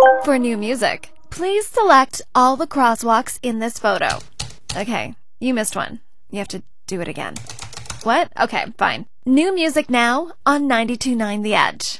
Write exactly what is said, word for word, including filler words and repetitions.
For new music, please select all the crosswalks in this photo. Okay, you missed one. You have to do it again. What? Okay, fine. New music now on ninety-two point nine The Edge.